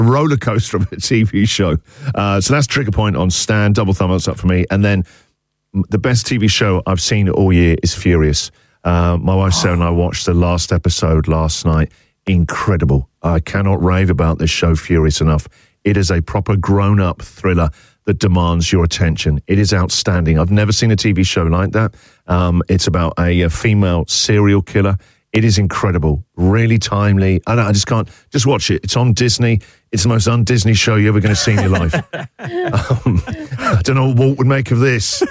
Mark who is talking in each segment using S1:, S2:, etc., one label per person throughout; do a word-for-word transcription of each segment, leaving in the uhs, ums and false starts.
S1: roller coaster of a T V show. Uh, so that's Trigger Point on Stan. Double thumbs up for me. And then the best T V show I've seen all year is Furious. Uh, my wife Sarah and I watched the last episode last night. Incredible. I cannot rave about this show Furious enough. It is a proper grown-up thriller that demands your attention. It is outstanding. I've never seen a T V show like that. Um, it's about a, a female serial killer. It is incredible, really timely. I, don't, I just can't, just watch it. It's on Disney. It's the most un-Disney show you're ever going to see in your life. um, I don't know what Walt would make of this,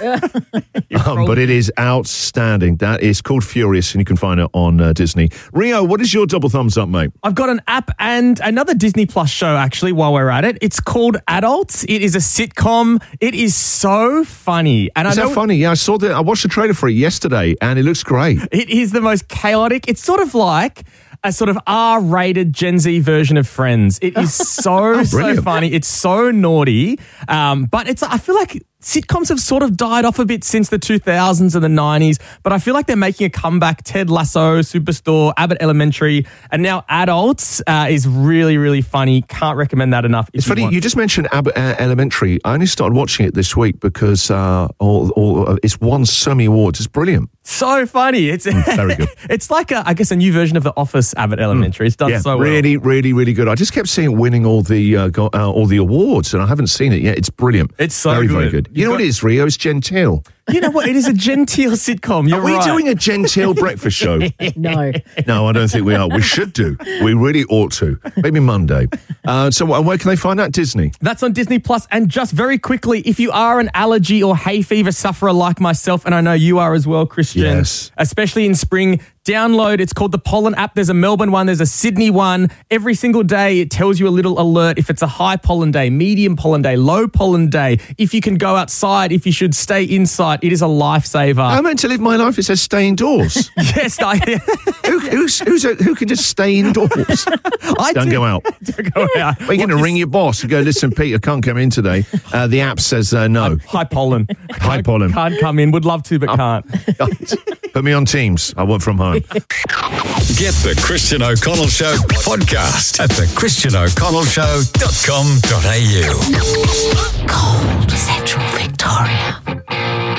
S1: um, but it is outstanding. That is called Furious, and you can find it on uh, Disney. Rio, what is your double thumbs up, mate?
S2: I've got an app and another Disney Plus show, actually, while we're at it. It's called Adults. It is a sitcom. It is so funny. And
S1: is
S2: I know
S1: that funny? Yeah, I saw the, I watched the trailer for it yesterday, and it looks great.
S2: It is the most chaotic. It's sort of like a sort of R-rated Gen Z version of Friends. It is so, so funny. It's so naughty. Um, but it's, I feel like sitcoms have sort of died off a bit since the two thousands and the nineties, but I feel like they're making a comeback. Ted Lasso, Superstore, Abbott Elementary, and now Adults uh, is really, really funny. Can't recommend that enough.
S1: It's funny, you just mentioned Abbott uh, Elementary. I only started watching it this week because uh, all, all, uh, it's won so many awards. It's brilliant.
S2: So funny. It's
S1: very good.
S2: It's like, a, I guess, a new version of The Office, Abbott Elementary. Mm. It's done
S1: yeah,
S2: so well.
S1: Really, really, really good. I just kept seeing it winning all the uh, go, uh, all the awards, and I haven't seen it yet. It's brilliant.
S2: It's so
S1: very,
S2: good.
S1: very good. You, you know got- what it is, Rio? It's genteel.
S2: You know what? It is a genteel sitcom. You're
S1: Are we
S2: right.
S1: doing a genteel breakfast show?
S3: No.
S1: No, I don't think we are. We should do. We really ought to. Maybe Monday. Uh, so where can they find that? Disney?
S2: That's on Disney Plus. And just very quickly, if you are an allergy or hay fever sufferer like myself, and I know you are as well, Christian,
S1: yes.
S2: especially in spring, download. It's called the Pollen app. There's a Melbourne one. There's a Sydney one. Every single day, it tells you a little alert if it's a high pollen day, medium pollen day, low pollen day, if you can go outside, if you should stay inside. It is a lifesaver.
S1: I'm meant to live my life. It says stay indoors.
S2: Yes. I,
S1: who, who's, who's a, who can just stay indoors?
S2: I
S1: Don't
S2: do.
S1: go out.
S2: Don't go out.
S1: Are you going to ring your boss and go, listen, Peter can't come in today? Uh, the app says uh, no.
S2: High pollen.
S1: High pollen.
S2: Can't come in. Would love to, but can't.
S1: Put me on Teams. I work from home.
S4: Get the Christian O'Connell Show podcast at the christian o'connell show dot com dot a u.
S5: Cold Central Victoria.